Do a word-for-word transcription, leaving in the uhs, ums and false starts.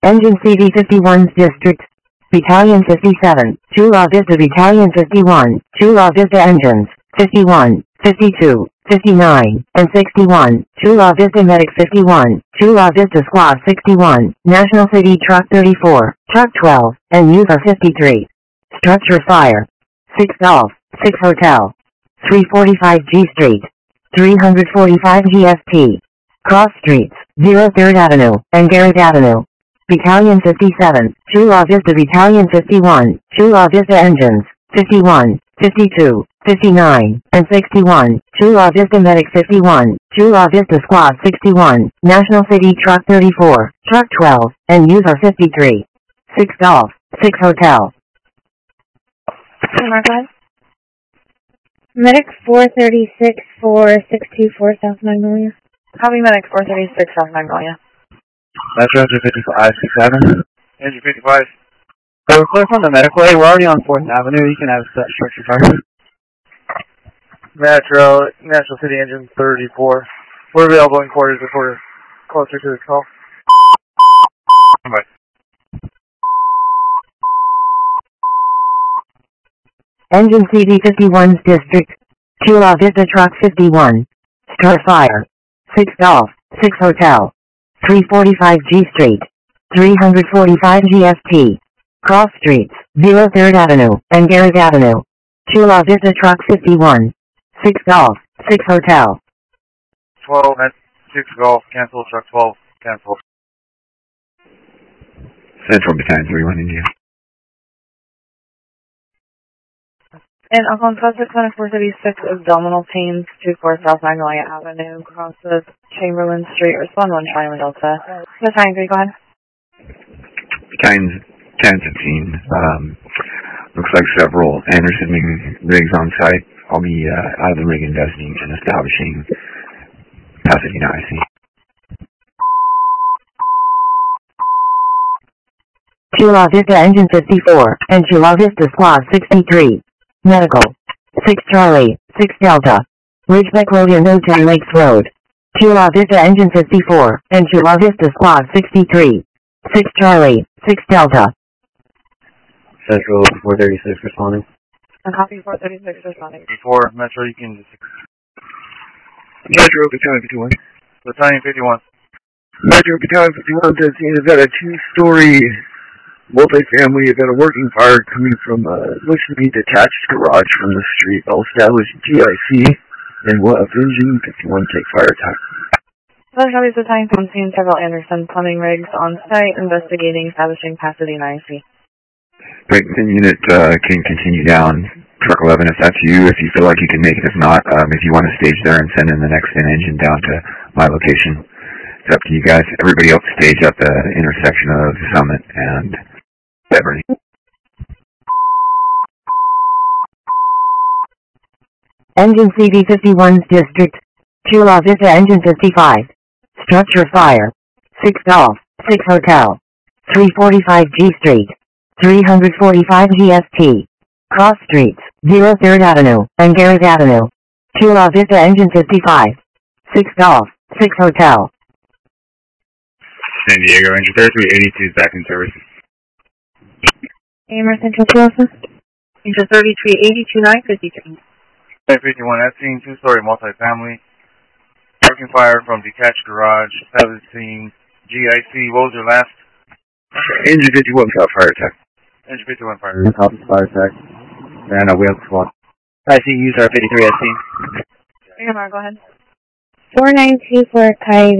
Engine C V fifty-one's District. Battalion fifty-seven, Chula Vista Battalion fifty-one, Chula Vista Engines, fifty-one, fifty-two, fifty-nine, and sixty-one, Chula Vista Medic fifty-one, Chula Vista Squad sixty-one, National City Truck thirty-four, Truck twelve, and User fifty-three. Structure Fire. six Golf, six Hotel. three forty-five G Street. three forty-five G F T. Cross Streets, zero third Avenue, and Garrett Avenue. Battalion fifty-seven, Chula Vista Battalion fifty-one, Chula Vista Engines, fifty-one, fifty-two, fifty-nine, and sixty-one, Chula Vista Medic fifty-one, Chula Vista Squad sixty-one, National City Truck thirty-four, Truck twelve, and User fifty-three. six Golf, six Hotel. Medic four thirty-six, four six two four South Magnolia. Copy Medic four thirty-six, South Magnolia. Metro Engine fifty-five, six seven. Engine fifty-five. So we're clear from the medical way. We're already on fourth Avenue. You can have that structure fire. Metro, National City Engine thirty-four. We're available in quarters if we're closer to the call. Bye. Engine C V fifty-one's District. Chula Vista Truck fifty-one. Starfire. six Golf, six Hotel. three forty-five G Street. three forty-five G F T. Cross Streets, zero third Avenue, and Garrett Avenue. Chula Vista Truck fifty-one. six Golf, six Hotel. twelve, six Golf, cancel, Truck twelve, cancel. Central Battalion three one India. And Alcon Suspect Clinic four thirty-six, abdominal pains, two four South Magnolia Avenue, crosses Chamberlain Street, respond one Charlie Delta. Battalion three, go ahead. Battalion ten fifteen, um, looks like several Anderson rigs on site. I'll be uh, out of the rig investing and establishing Pasadena I C. Chula Vista Engine fifty-four, and Chula Vista Squad sixty-three. Medical. six Charlie, six Delta. Ridgeback Road and O ten Lakes Road. Chula Vista Engine fifty-four, and Chula Vista Squad sixty-three. six Charlie, six Delta. Central four thirty-six responding. And copy four thirty-six responding. Before Metro, you can just... Metro Battalion fifty-one. Battalion fifty-one. Metro Battalion fifty-one says is that a two-story multifamily event, a working fire coming from uh, looks to be detached garage from the street. I'll establish G I C and will have Engine fifty-one take fire attack. Other copies of Battalion seventeen, several Anderson plumbing rigs on site, investigating, establishing Pasadena I C. Great, then unit uh, can continue down Truck eleven if that's you, if you feel like you can make it. If not, um, if you want to stage there and send in the next in engine down to my location, it's up to you guys. Everybody else stage at the intersection of Summit and Beverly. Engine C V fifty-one's District. Chula Vista Engine fifty-five. Structure Fire. six Golf, six Hotel. three forty-five G Street. three forty-five G S T. Cross Streets, zero third Avenue, and Garrett Avenue. Chula Vista Engine fifty-five. six Golf, six Hotel. San Diego, Engine thirty-three eighty-two is back in service. A M R Central two oh six. Engine thirty-three eighty-two nine fifty-three. fifty-one, at scene, two-story multifamily. Working fire from detached garage. Establishing G I C. What was your last? Engine fifty-one got fire attack. Engine fifty-one fire. Copy fire attack. And a wheel squad. I see user fifty-three at scene. A M R, go ahead. four nine two four Coyote